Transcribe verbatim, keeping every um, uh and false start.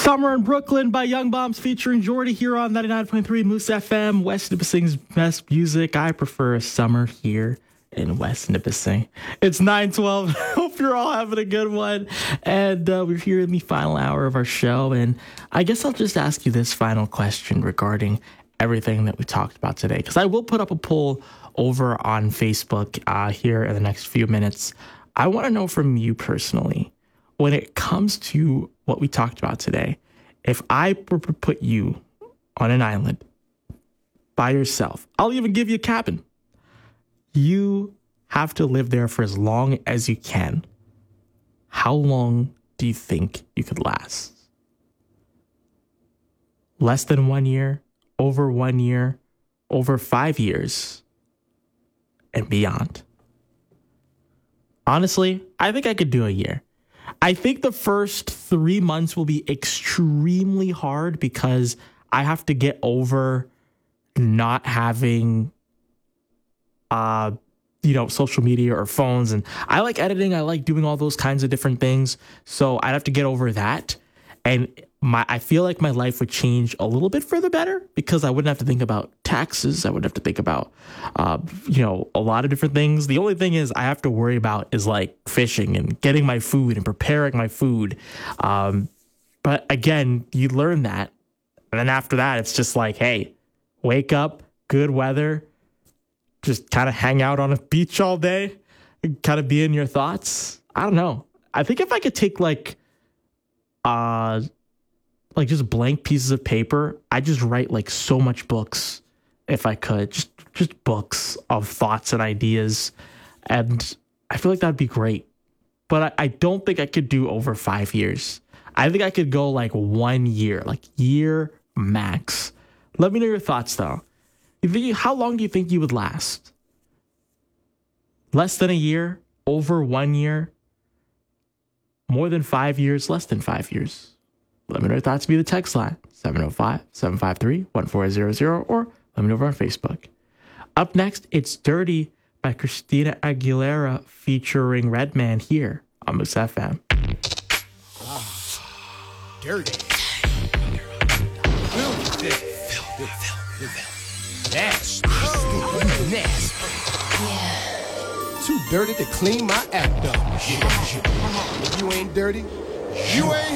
Summer in Brooklyn by Young Bombs featuring Jordy here on ninety-nine point three Moose F M, West Nipissing's best music. I prefer summer here in West Nipissing. It's nine twelve. Hope you're all having a good one. And uh, we're here in the final hour of our show. And I guess I'll just ask you this final question regarding everything that we talked about today, because I will put up a poll over on Facebook uh, here in the next few minutes. I want to know from you personally, when it comes to what we talked about today, if I were to put you on an island by yourself, I'll even give you a cabin. You have to live there for as long as you can. How long do you think you could last? Less than one year, over one year, over five years, and beyond. Honestly, I think I could do a year. I think the first three months will be extremely hard because I have to get over not having, uh, you know, social media or phones. And I like editing. I like doing all those kinds of different things. So I'd have to get over that. And my, I feel like my life would change a little bit for the better because I wouldn't have to think about taxes. I wouldn't have to think about, uh, you know, a lot of different things. The only thing is I have to worry about is like fishing and getting my food and preparing my food. Um, but again, you learn that. And then after that, it's just like, hey, wake up, good weather, just kind of hang out on a beach all day, kind of be in your thoughts. I don't know. I think if I could take like, uh, like just blank pieces of paper, I just write like so much books if I could, just just books of thoughts and ideas. And I feel like that'd be great. But I, I don't think I could do over five years. I think I could go like one year, like year max. Let me know your thoughts though. You think, how long do you think you would last? Less than a year? Over one year? More than five years? Less than five years? Let me know your thoughts via the text line, seven oh five, seven five three, one four zero zero, or let me know over on Facebook. Up next, it's Dirty by Christina Aguilera featuring Redman here on Moose F M. Ah, dirty. Filthy. Nasty. Nasty. Yeah. Too dirty to clean my act up. If you ain't dirty, you ain't